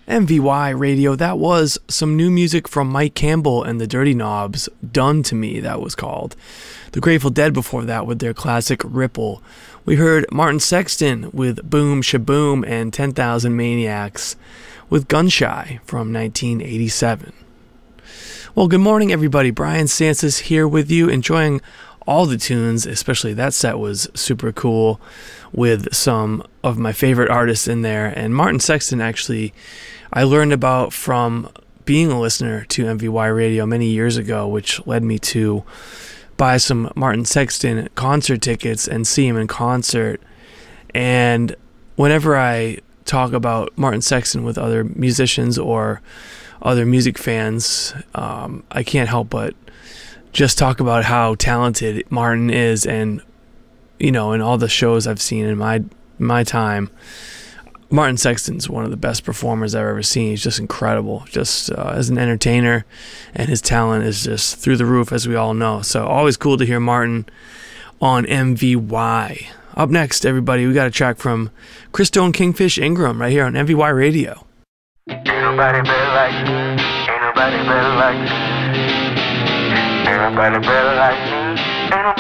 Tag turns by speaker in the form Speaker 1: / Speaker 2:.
Speaker 1: MVY Radio, that was some new music from Mike Campbell and the Dirty Knobs, Done to Me, that was called. The Grateful Dead before that with their classic Ripple. We heard Martin Sexton with Boom Shaboom and 10,000 Maniacs with Gunshy from 1987. Well, good morning, everybody. Brian Sansis here with you, enjoying all the tunes, especially that set was super cool with some of my favorite artists in there. And Martin Sexton, actually, I learned about from being a listener to MVY Radio many years ago, which led me to buy some Martin Sexton concert tickets and see him in concert. And whenever I talk about Martin Sexton with other musicians or other music fans, I can't help but just talk about how talented Martin is. And you know, in all the shows I've seen in my time, Martin Sexton's one of the best performers I've ever seen. He's just incredible, just as an entertainer, and his talent is just through the roof, as we all know. So always cool to hear Martin on MVY. Up next, everybody, we got a track from Christo and Kingfish Ingram right here on MVY Radio.
Speaker 2: Ain't nobody better like me. Ain't nobody better like me. Ain't nobody better like me. Ain't nobody